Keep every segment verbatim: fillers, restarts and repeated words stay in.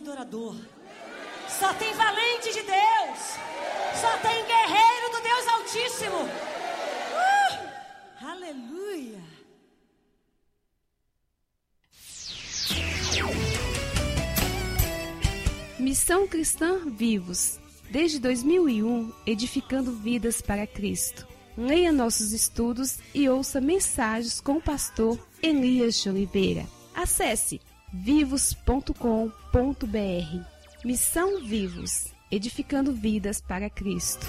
adorador. Só tem valente de Deus. Só tem guerreiro do Deus Altíssimo. Uh! Aleluia. Missão Cristã Vivos. Desde dois mil e um, edificando vidas para Cristo. Leia nossos estudos e ouça mensagens com o pastor Elias de Oliveira. Acesse vivos ponto com ponto br. Missão Vivos, edificando vidas para Cristo.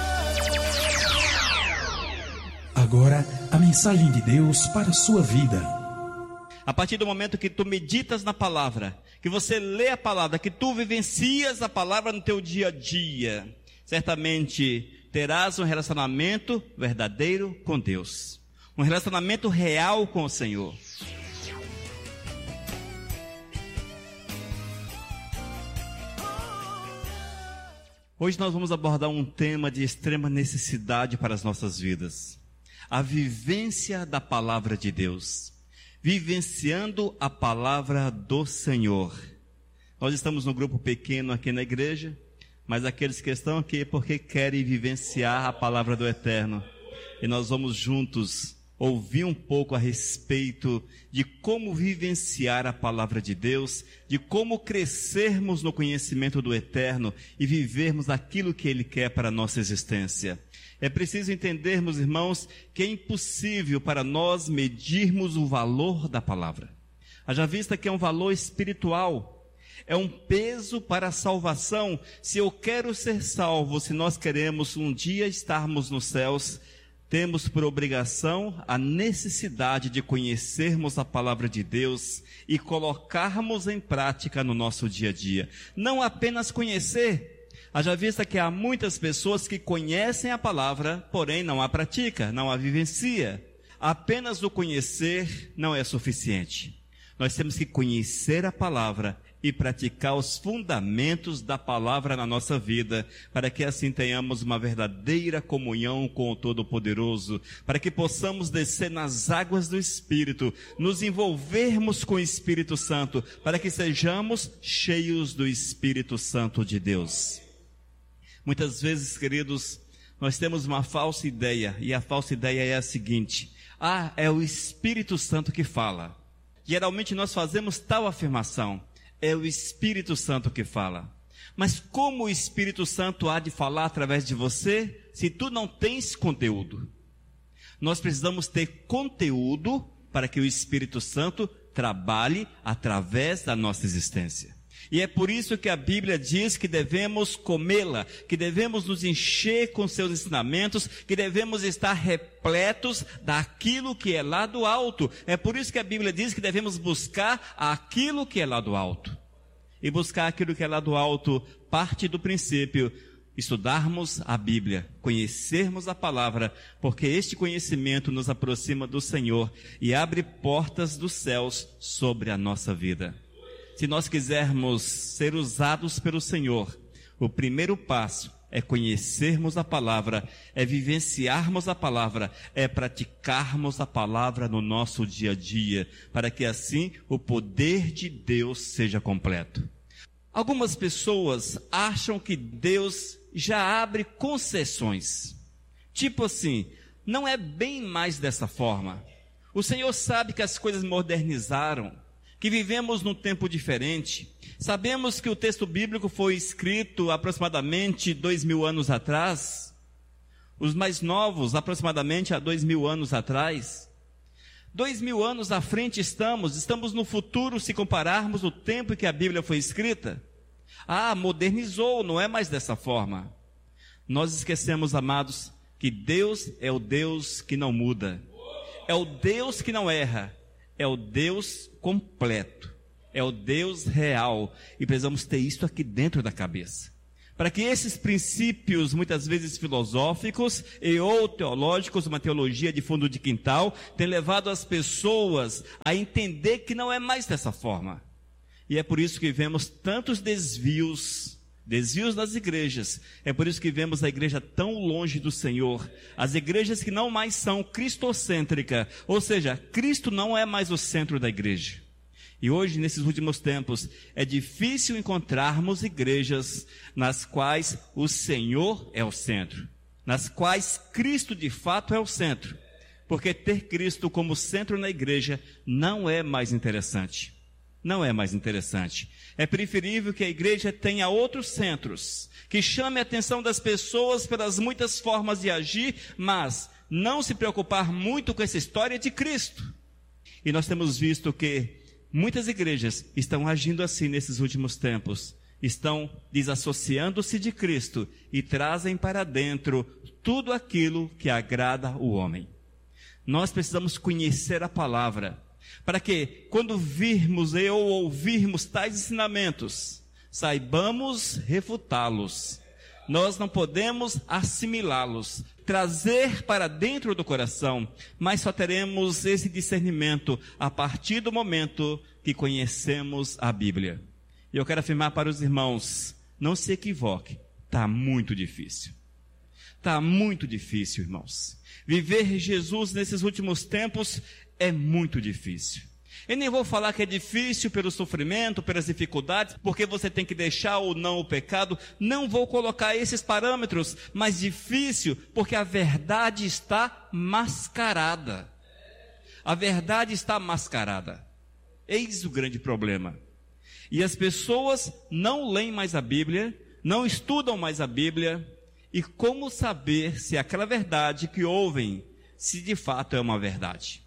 Agora, a mensagem de Deus para a sua vida. A partir do momento que tu meditas na palavra, que você lê a palavra, que tu vivencias a palavra no teu dia a dia, certamente terás um relacionamento verdadeiro com Deus. Um relacionamento real com o Senhor. Hoje nós vamos abordar um tema de extrema necessidade para as nossas vidas. A vivência da palavra de Deus. Vivenciando a palavra do Senhor. Nós estamos num grupo pequeno aqui na igreja, mas aqueles que estão aqui é porque querem vivenciar a palavra do Eterno. E nós vamos juntos ouvir um pouco a respeito de como vivenciar a palavra de Deus, de como crescermos no conhecimento do Eterno e vivermos aquilo que Ele quer para a nossa existência. É preciso entendermos, irmãos, que é impossível para nós medirmos o valor da palavra. Haja vista que é um valor espiritual, é um peso para a salvação. Se eu quero ser salvo, se nós queremos um dia estarmos nos céus, temos por obrigação a necessidade de conhecermos a palavra de Deus e colocarmos em prática no nosso dia a dia. Não apenas conhecer. Haja vista que há muitas pessoas que conhecem a palavra, porém não a pratica, não a vivencia. Apenas o conhecer não é suficiente. Nós temos que conhecer a palavra e praticar os fundamentos da palavra na nossa vida, para que assim tenhamos uma verdadeira comunhão com o Todo-Poderoso, para que possamos descer nas águas do Espírito, nos envolvermos com o Espírito Santo, para que sejamos cheios do Espírito Santo de Deus. Muitas vezes, queridos, nós temos uma falsa ideia, e a falsa ideia é a seguinte: ah, é o Espírito Santo que fala. Geralmente nós fazemos tal afirmação: é o Espírito Santo que fala. Mas como o Espírito Santo há de falar através de você, se tu não tens conteúdo? Nós precisamos ter conteúdo para que o Espírito Santo trabalhe através da nossa existência. E é por isso que a Bíblia diz que devemos comê-la, que devemos nos encher com seus ensinamentos, que devemos estar repletos daquilo que é lá do alto. É por isso que a Bíblia diz que devemos buscar aquilo que é lá do alto. E buscar aquilo que é lá do alto parte do princípio: estudarmos a Bíblia, conhecermos a palavra, porque este conhecimento nos aproxima do Senhor e abre portas dos céus sobre a nossa vida. Se nós quisermos ser usados pelo Senhor, o primeiro passo é conhecermos a palavra, é vivenciarmos a palavra, é praticarmos a palavra no nosso dia a dia, para que assim o poder de Deus seja completo. Algumas pessoas acham que Deus já abre concessões. Tipo assim, não é bem mais dessa forma. O Senhor sabe que as coisas modernizaram, que vivemos num tempo diferente. Sabemos que o texto bíblico foi escrito aproximadamente dois mil anos atrás. Os mais novos, aproximadamente há dois mil anos atrás. Dois mil anos à frente estamos, estamos no futuro se compararmos o tempo em que a Bíblia foi escrita. Ah, modernizou, não é mais dessa forma. Nós esquecemos, amados, que Deus é o Deus que não muda. É o Deus que não erra. É o Deus completo, é o Deus real, e precisamos ter isso aqui dentro da cabeça, para que esses princípios, muitas vezes filosóficos e ou teológicos, uma teologia de fundo de quintal, tenham levado as pessoas a entender que não é mais dessa forma. E é por isso que vemos tantos desvios, desvios nas igrejas. É por isso que vemos a igreja tão longe do Senhor. As igrejas que não mais são cristocêntricas, ou seja, Cristo não é mais o centro da igreja. E hoje, nesses últimos tempos, é difícil encontrarmos igrejas nas quais o Senhor é o centro, nas quais Cristo de fato é o centro, porque ter Cristo como centro na igreja não é mais interessante. Não é mais interessante. É preferível que a igreja tenha outros centros, que chame a atenção das pessoas pelas muitas formas de agir, mas não se preocupar muito com essa história de Cristo. E nós temos visto que muitas igrejas estão agindo assim nesses últimos tempos. Estão desassociando-se de Cristo e trazem para dentro tudo aquilo que agrada o homem. Nós precisamos conhecer a palavra, para que, quando virmos ou ouvirmos tais ensinamentos, saibamos refutá-los. Nós não podemos assimilá-los, trazer para dentro do coração, mas só teremos esse discernimento a partir do momento que conhecemos a Bíblia. E eu quero afirmar para os irmãos, não se equivoque, está muito difícil. Está muito difícil, irmãos. Viver Jesus nesses últimos tempos é muito difícil. Eu nem vou falar que é difícil pelo sofrimento, pelas dificuldades, porque você tem que deixar ou não o pecado. Não vou colocar esses parâmetros, mas difícil porque a verdade está mascarada. A verdade está mascarada. Eis o grande problema. E as pessoas não leem mais a Bíblia, não estudam mais a Bíblia. E como saber se aquela verdade que ouvem, se de fato é uma verdade?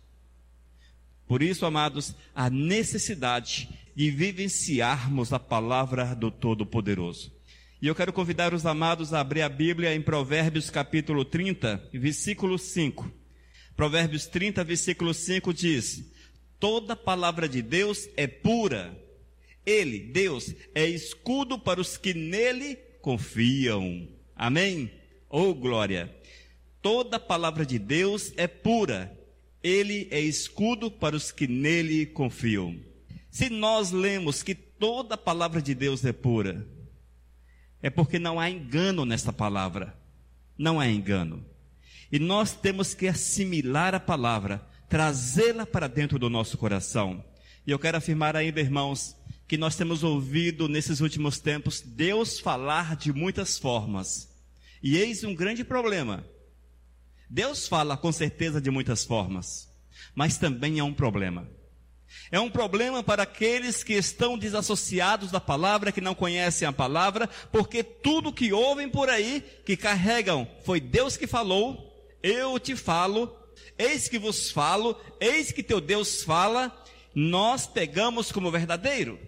Por isso, amados, a necessidade de vivenciarmos a palavra do Todo-Poderoso. E eu quero convidar os amados a abrir a Bíblia em Provérbios capítulo trinta, versículo cinco. Provérbios trinta, versículo cinco diz: toda palavra de Deus é pura. Ele, Deus, é escudo para os que nele confiam. Amém? Oh, glória! Toda palavra de Deus é pura. Ele é escudo para os que nele confiam. Se nós lemos que toda a palavra de Deus é pura, é porque não há engano nessa palavra. Não há engano. E nós temos que assimilar a palavra, trazê-la para dentro do nosso coração. E eu quero afirmar ainda, irmãos, que nós temos ouvido nesses últimos tempos Deus falar de muitas formas. E eis um grande problema. Deus fala com certeza de muitas formas, mas também é um problema. É um problema para aqueles que estão desassociados da palavra, que não conhecem a palavra, porque tudo que ouvem por aí, que carregam, foi Deus que falou, eu te falo, eis que vos falo, eis que teu Deus fala, nós pegamos como verdadeiro.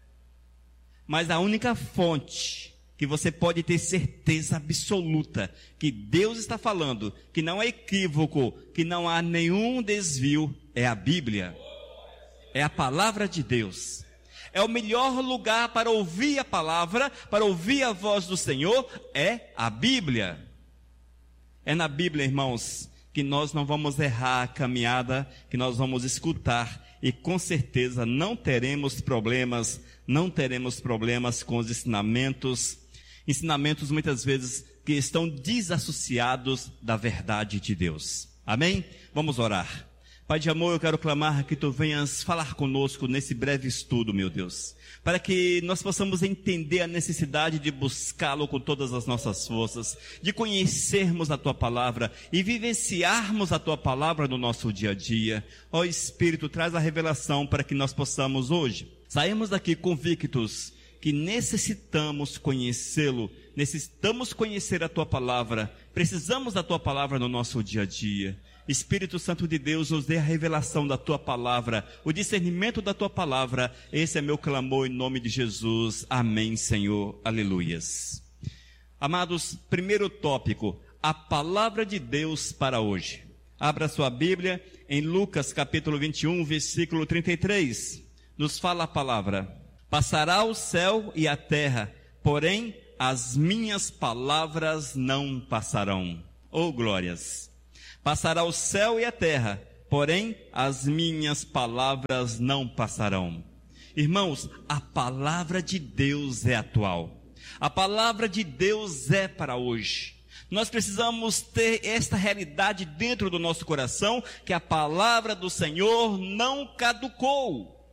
Mas a única fonte que você pode ter certeza absoluta que Deus está falando, que não é equívoco, que não há nenhum desvio, é a Bíblia. É a palavra de Deus. É o melhor lugar para ouvir a palavra, para ouvir a voz do Senhor, é a Bíblia. É na Bíblia, irmãos, que nós não vamos errar a caminhada, que nós vamos escutar e com certeza não teremos problemas, não teremos problemas com os ensinamentos, ensinamentos muitas vezes que estão desassociados da verdade de Deus. Amém? Vamos orar. Pai de amor, eu quero clamar que Tu venhas falar conosco nesse breve estudo, meu Deus, para que nós possamos entender a necessidade de buscá-lo com todas as nossas forças, de conhecermos a Tua palavra e vivenciarmos a Tua palavra no nosso dia a dia. Ó Espírito, traz a revelação para que nós possamos hoje sairmos daqui convictos que necessitamos conhecê-lo, necessitamos conhecer a Tua palavra, precisamos da Tua palavra no nosso dia a dia. Espírito Santo de Deus, nos dê a revelação da Tua palavra, o discernimento da Tua palavra. Esse é meu clamor em nome de Jesus. Amém, Senhor. Aleluias. Amados, primeiro tópico, a palavra de Deus para hoje. Abra sua Bíblia em Lucas capítulo vinte e um, versículo trinta e três. Nos fala a palavra: passará o céu e a terra, porém as minhas palavras não passarão. Oh, glórias! Passará o céu e a terra, porém as minhas palavras não passarão. Irmãos, a palavra de Deus é atual. A palavra de Deus é para hoje. Nós precisamos ter esta realidade dentro do nosso coração, que a palavra do Senhor não caducou.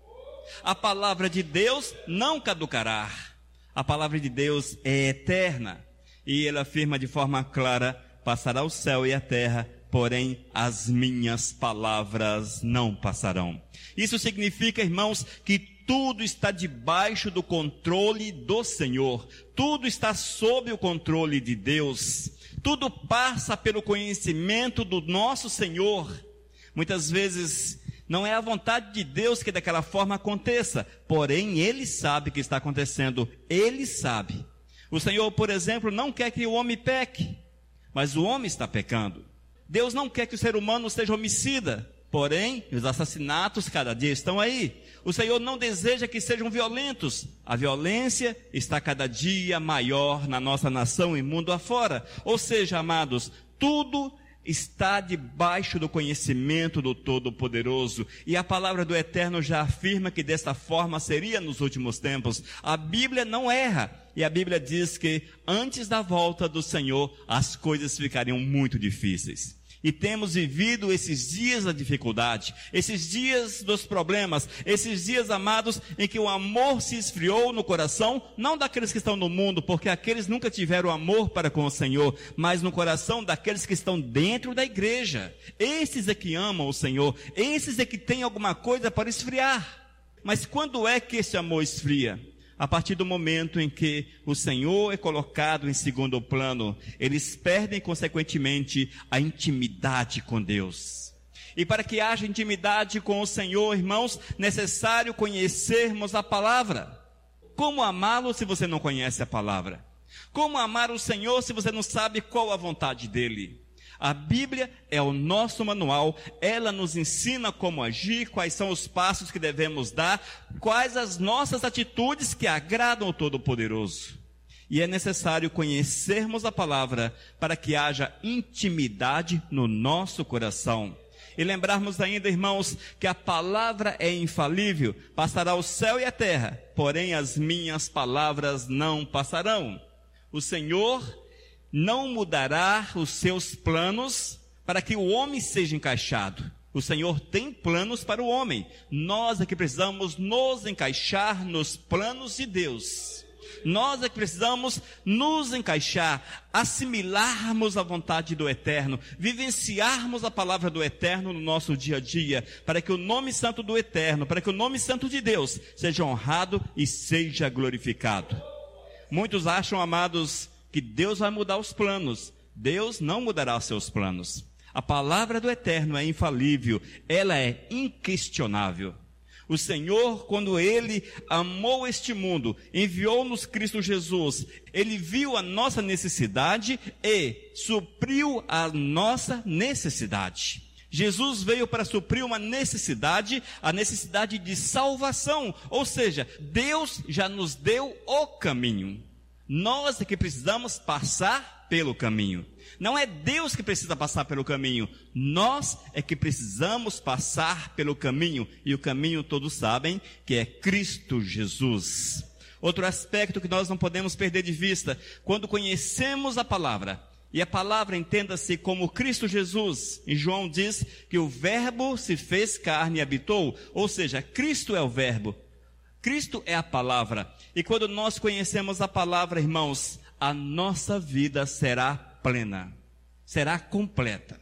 A palavra de Deus não caducará. A palavra de Deus é eterna. E ele afirma de forma clara: passará o céu e a terra, porém as minhas palavras não passarão. Isso significa, irmãos, que tudo está debaixo do controle do Senhor. Tudo está sob o controle de Deus. Tudo passa pelo conhecimento do nosso Senhor. Muitas vezes não é a vontade de Deus que daquela forma aconteça, porém Ele sabe o que está acontecendo, Ele sabe. O Senhor, por exemplo, não quer que o homem peque, mas o homem está pecando. Deus não quer que o ser humano seja homicida, porém os assassinatos cada dia estão aí. O Senhor não deseja que sejam violentos. A violência está cada dia maior na nossa nação e mundo afora. Ou seja, amados, tudo está debaixo do conhecimento do Todo-Poderoso, e a palavra do Eterno já afirma que desta forma seria nos últimos tempos. A Bíblia não erra, e a Bíblia diz que antes da volta do Senhor, as coisas ficariam muito difíceis. E temos vivido esses dias da dificuldade, esses dias dos problemas, esses dias, amados, em que o amor se esfriou no coração, não daqueles que estão no mundo, porque aqueles nunca tiveram amor para com o Senhor, mas no coração daqueles que estão dentro da igreja. Esses é que amam o Senhor, esses é que têm alguma coisa para esfriar. Mas quando é que esse amor esfria? A partir do momento em que o Senhor é colocado em segundo plano, eles perdem, consequentemente, a intimidade com Deus. E para que haja intimidade com o Senhor, irmãos, necessário conhecermos a palavra. Como amá-lo se você não conhece a palavra? Como amar o Senhor se você não sabe qual a vontade dele? A Bíblia é o nosso manual, ela nos ensina como agir, quais são os passos que devemos dar, quais as nossas atitudes que agradam o Todo-Poderoso. E é necessário conhecermos a palavra para que haja intimidade no nosso coração. E lembrarmos ainda, irmãos, que a palavra é infalível, passará o céu e a terra, porém as minhas palavras não passarão. O Senhor não mudará os seus planos para que o homem seja encaixado. O Senhor tem planos para o homem. Nós é que precisamos nos encaixar nos planos de Deus. Nós é que precisamos nos encaixar, assimilarmos a vontade do Eterno, vivenciarmos a palavra do Eterno no nosso dia a dia, para que o nome santo do Eterno, para que o nome santo de Deus seja honrado e seja glorificado. Muitos acham, amados, que Deus vai mudar os planos. Deus não mudará os seus planos. A palavra do Eterno é infalível, ela é inquestionável. O Senhor, quando Ele amou este mundo, enviou-nos Cristo Jesus, Ele viu a nossa necessidade e supriu a nossa necessidade. Jesus veio para suprir uma necessidade, a necessidade de salvação, ou seja, Deus já nos deu o caminho. Nós é que precisamos passar pelo caminho. Não é Deus que precisa passar pelo caminho. Nós é que precisamos passar pelo caminho. E o caminho todos sabem que é Cristo Jesus. Outro aspecto que nós não podemos perder de vista. Quando conhecemos a palavra, e a palavra entenda-se como Cristo Jesus. E João diz que o verbo se fez carne e habitou. Ou seja, Cristo é o verbo. Cristo é a palavra. E quando nós conhecemos a palavra, irmãos, a nossa vida será plena, será completa.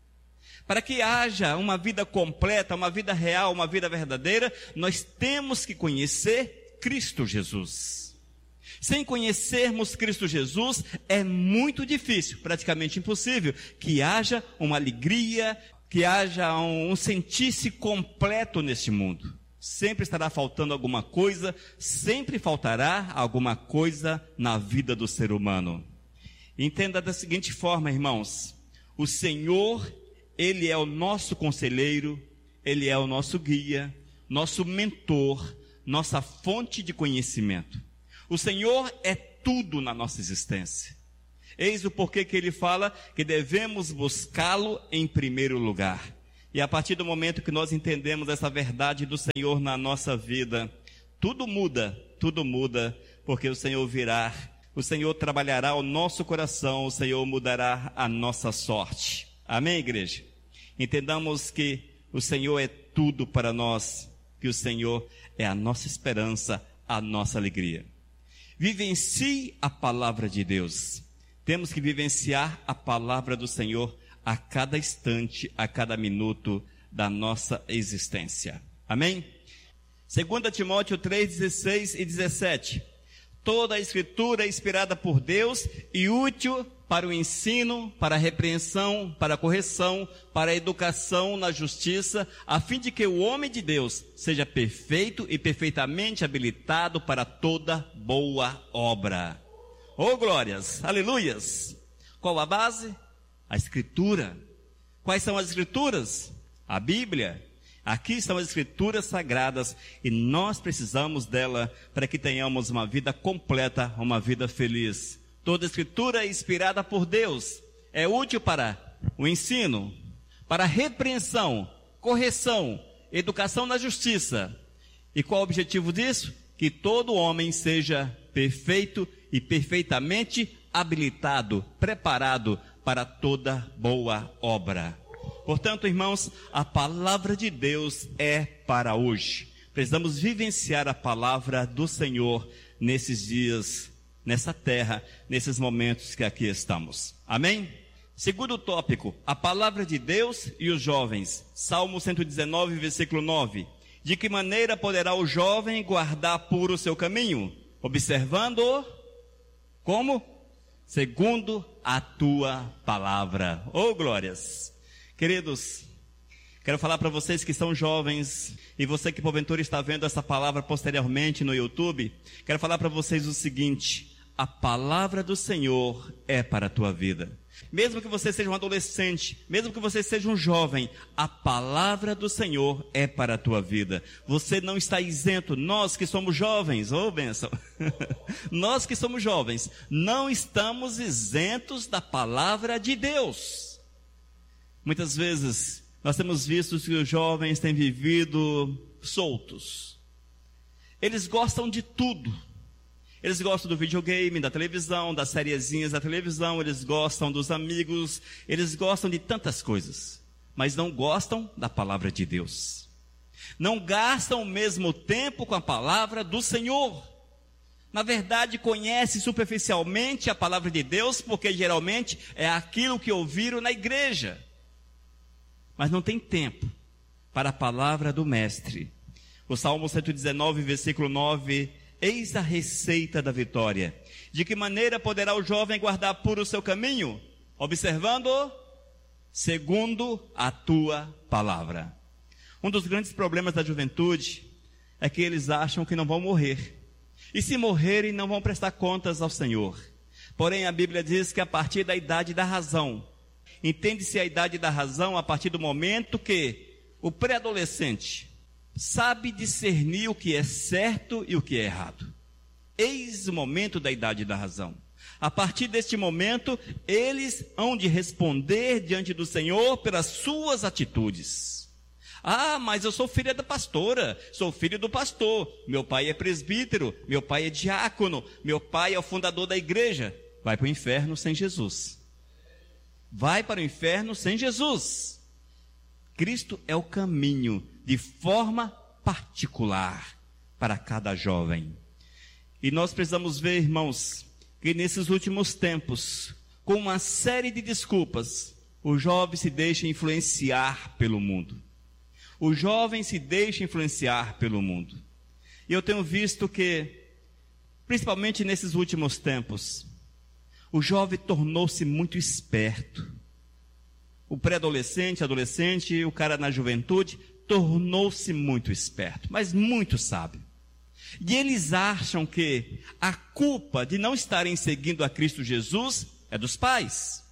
Para que haja uma vida completa, uma vida real, uma vida verdadeira, nós temos que conhecer Cristo Jesus. Sem conhecermos Cristo Jesus, é muito difícil, praticamente impossível, que haja uma alegria, que haja um, um sentir-se completo neste mundo. Sempre estará faltando alguma coisa, sempre faltará alguma coisa na vida do ser humano. Entenda da seguinte forma, irmãos: o Senhor, Ele é o nosso conselheiro, Ele é o nosso guia, nosso mentor, nossa fonte de conhecimento. O Senhor é tudo na nossa existência. Eis o porquê que Ele fala que devemos buscá-lo em primeiro lugar. E a partir do momento que nós entendemos essa verdade do Senhor na nossa vida, tudo muda, tudo muda, porque o Senhor virá, o Senhor trabalhará o nosso coração, o Senhor mudará a nossa sorte. Amém, igreja? Entendamos que o Senhor é tudo para nós, que o Senhor é a nossa esperança, a nossa alegria. Vivencie a palavra de Deus. Temos que vivenciar a palavra do Senhor a cada instante, a cada minuto da nossa existência. Amém? Segunda Timóteo três, dezesseis e dezessete. Toda a escritura é inspirada por Deus e útil para o ensino, para a repreensão, para a correção, para a educação na justiça, a fim de que o homem de Deus seja perfeito e perfeitamente habilitado para toda boa obra. Oh, glórias, aleluias! Qual a base? A escritura. Quais são as escrituras? A Bíblia. Aqui estão as escrituras sagradas e nós precisamos dela para que tenhamos uma vida completa, uma vida feliz. Toda escritura é inspirada por Deus, é útil para o ensino, para a repreensão, correção, educação na justiça. E qual o objetivo disso? Que todo homem seja perfeito e perfeitamente habilitado, preparado para toda boa obra. Portanto, irmãos, a palavra de Deus é para hoje. Precisamos vivenciar a palavra do Senhor nesses dias, nessa terra, nesses momentos que aqui estamos. Amém? Segundo tópico, a palavra de Deus e os jovens. Salmo cento e dezenove, versículo nove. De que maneira poderá o jovem guardar puro o seu caminho? Observando, como? Segundo a tua palavra. Oh, glórias! Queridos, quero falar para vocês que são jovens e você que porventura está vendo essa palavra posteriormente no YouTube, quero falar para vocês o seguinte: a palavra do Senhor é para a tua vida. Mesmo que você seja um adolescente, mesmo que você seja um jovem, a palavra do Senhor é para a tua vida. Você não está isento. Nós que somos jovens, ô bênção, nós que somos jovens, não estamos isentos da palavra de Deus. Muitas vezes nós temos visto que os jovens têm vivido soltos. Eles gostam de tudo. Eles gostam do videogame, da televisão, das sériezinhas da televisão, eles gostam dos amigos, eles gostam de tantas coisas, mas não gostam da palavra de Deus. Não gastam o mesmo tempo com a palavra do Senhor. Na verdade, conhecem superficialmente a palavra de Deus, porque geralmente é aquilo que ouviram na igreja. Mas não tem tempo para a palavra do Mestre. O Salmo cento e dezenove, versículo nove, eis a receita da vitória. De que maneira poderá o jovem guardar puro o seu caminho? Observando, segundo a tua palavra. Um dos grandes problemas da juventude é que eles acham que não vão morrer. E se morrerem, não vão prestar contas ao Senhor. Porém, a Bíblia diz que a partir da idade da razão, entende-se a idade da razão a partir do momento que o pré-adolescente sabe discernir o que é certo e o que é errado. Eis o momento da idade da razão. A partir deste momento, eles hão de responder diante do Senhor pelas suas atitudes. Ah, mas eu sou filha da pastora, sou filho do pastor, meu pai é presbítero, meu pai é diácono, meu pai é o fundador da igreja. Vai para o inferno sem Jesus. Vai para o inferno sem Jesus. Cristo é o caminho de forma particular para cada jovem. E nós precisamos ver, irmãos, que nesses últimos tempos, com uma série de desculpas, o jovem se deixa influenciar pelo mundo. O jovem se deixa influenciar pelo mundo. E eu tenho visto que, principalmente nesses últimos tempos, o jovem tornou-se muito esperto. O pré-adolescente, adolescente, o cara na juventude, tornou-se muito esperto, mas muito sábio. E eles acham que a culpa de não estarem seguindo a Cristo Jesus é dos pais.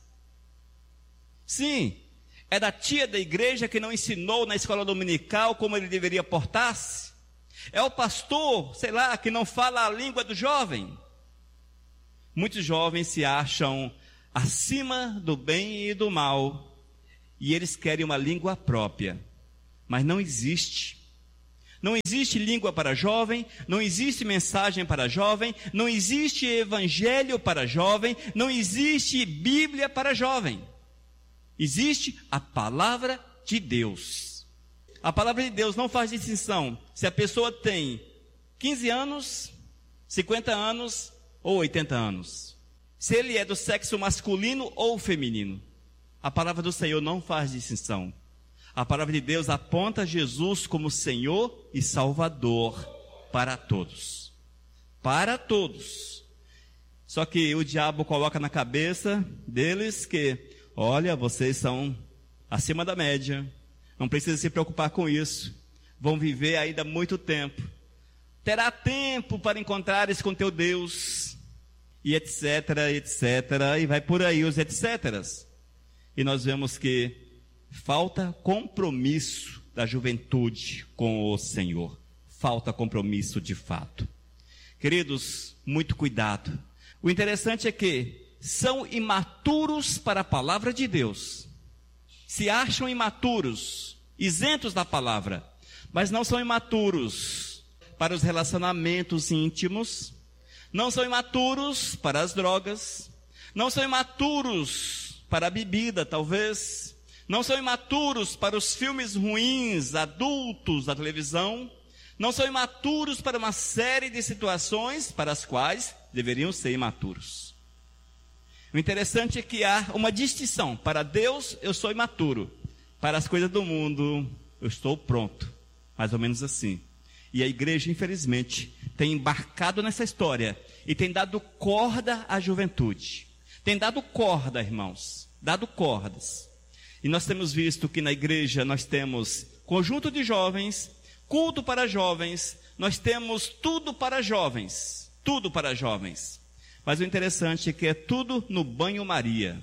Sim, é da tia da igreja que não ensinou na escola dominical como ele deveria portar-se. É o pastor, sei lá, que não fala a língua do jovem. Muitos jovens se acham acima do bem e do mal, e eles querem uma língua própria, mas não existe. Não existe língua para jovem, não existe mensagem para jovem, não existe evangelho para jovem, não existe Bíblia para jovem. Existe a palavra de Deus. a palavra de Deus não faz distinção se a pessoa tem quinze anos, cinquenta anos ou oitenta anos. Se ele é do sexo masculino ou feminino. A palavra do Senhor não faz distinção. A palavra de Deus aponta Jesus como Senhor e Salvador para todos. Para todos. Só que o diabo coloca na cabeça deles que, olha, vocês são acima da média, não precisa se preocupar com isso, vão viver ainda muito tempo, terá tempo para encontrares com teu Deus, e etc, etc, e vai por aí os etcéteras. E nós vemos que falta compromisso da juventude com o Senhor, falta compromisso de fato. Queridos, muito cuidado. O interessante é que são imaturos para a palavra de Deus, se acham imaturos, isentos da palavra, mas não são imaturos para os relacionamentos íntimos, não são imaturos para as drogas, não são imaturos para a bebida, talvez, não são imaturos para os filmes ruins, adultos da televisão, não são imaturos para uma série de situações para as quais deveriam ser imaturos. O interessante é que há uma distinção. Para Deus, eu sou imaturo. Para as coisas do mundo, eu estou pronto. Mais ou menos assim. E a igreja, infelizmente, tem embarcado nessa história e tem dado corda à juventude. Tem dado corda, irmãos. Dado cordas. E nós temos visto que na igreja nós temos conjunto de jovens, culto para jovens, nós temos tudo para jovens. Tudo para jovens. Mas o interessante é que é tudo no banho-maria.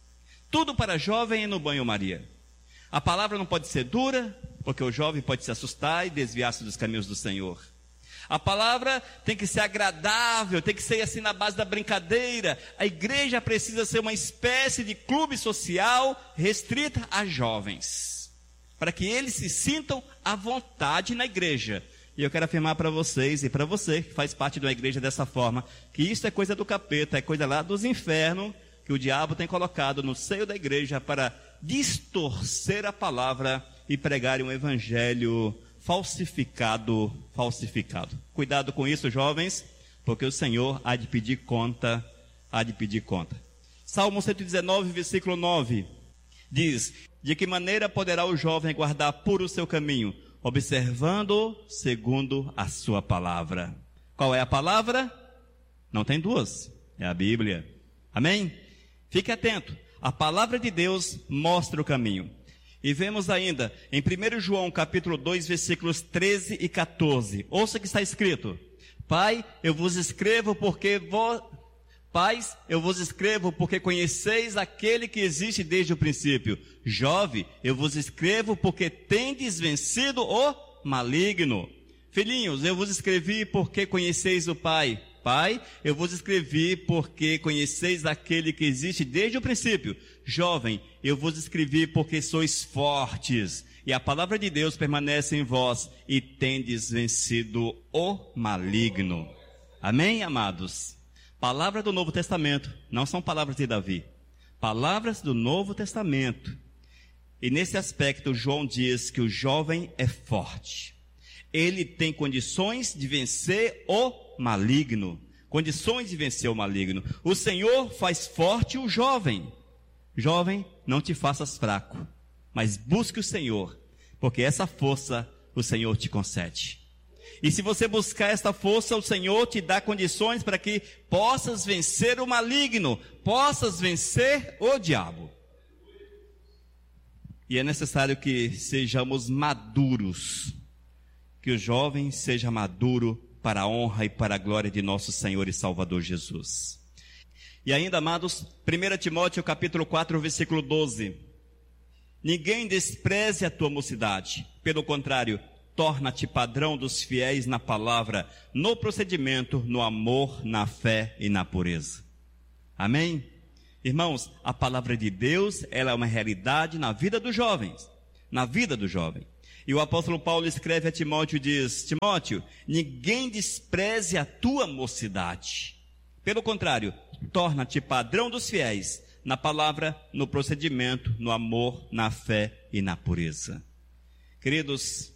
Tudo para jovem é no banho-maria. A palavra não pode ser dura, porque o jovem pode se assustar e desviar-se dos caminhos do Senhor. A palavra tem que ser agradável, tem que ser assim na base da brincadeira. A igreja precisa ser uma espécie de clube social restrita a jovens, para que eles se sintam à vontade na igreja. E eu quero afirmar para vocês e para você que faz parte de uma igreja dessa forma, que isso é coisa do capeta, é coisa lá dos infernos, que o diabo tem colocado no seio da igreja para distorcer a palavra e pregar um evangelho falsificado, falsificado. Cuidado com isso, jovens, porque o Senhor há de pedir conta, há de pedir conta. Salmo cento e dezenove, versículo nove, diz: de que maneira poderá o jovem guardar puro o seu caminho? Observando segundo a sua palavra. Qual é a palavra? Não tem duas, é a Bíblia. Amém? Fique atento, a palavra de Deus mostra o caminho. E vemos ainda em primeiro João capítulo dois, versículos treze e quatorze. Ouça o que está escrito: Pai, eu vos escrevo porque vós... Pais, eu vos escrevo porque conheceis aquele que existe desde o princípio. Jovem, eu vos escrevo porque tendes vencido o maligno. Filhinhos, eu vos escrevi porque conheceis o Pai. Pai, eu vos escrevi porque conheceis aquele que existe desde o princípio. Jovem, eu vos escrevi porque sois fortes, e a palavra de Deus permanece em vós, e tendes vencido o maligno. Amém, amados? Palavras do Novo Testamento, não são palavras de Davi. Palavras do Novo Testamento. E nesse aspecto, João diz que o jovem é forte. Ele tem condições de vencer o maligno. Condições de vencer o maligno. O Senhor faz forte o jovem. Jovem, não te faças fraco, mas busque o Senhor, porque essa força o Senhor te concede. E se você buscar esta força, o Senhor te dá condições para que possas vencer o maligno, possas vencer o diabo. E é necessário que sejamos maduros, que o jovem seja maduro para a honra e para a glória de nosso Senhor e Salvador Jesus. E ainda, amados, primeiro Timóteo capítulo quatro, versículo doze. Ninguém despreze a tua mocidade, pelo contrário, torna-te padrão dos fiéis na palavra, no procedimento, no amor, na fé e na pureza. Amém? Irmãos, a palavra de Deus, ela é uma realidade na vida dos jovens, na vida do jovem. E o apóstolo Paulo escreve a Timóteo e diz: Timóteo, ninguém despreze a tua mocidade. Pelo contrário, torna-te padrão dos fiéis na palavra, no procedimento, no amor, na fé e na pureza. Queridos,